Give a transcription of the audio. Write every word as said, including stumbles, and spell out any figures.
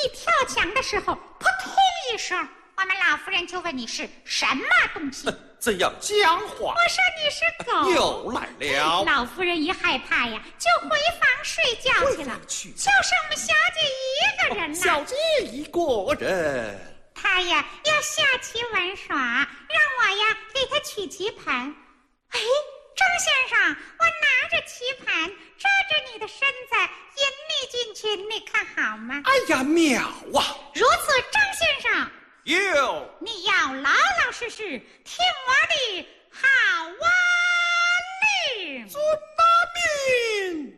一跳墙的时候，扑通一声，我们老夫人就问你是什么东西。 怎样讲话？ 我说你是狗。 又来了。 老夫人一害怕呀，就回房睡觉去了。 去就剩我们小姐一个人了。 小姐一个人。 她呀要下棋玩耍，让我呀给她取棋盘。哎，张先生，我拿着棋盘遮着你的身子，引你进去，你看好吗？ 哎呀，妙啊！ 如此，张先生。 有， 你要老老实实听我的好啊令。 遵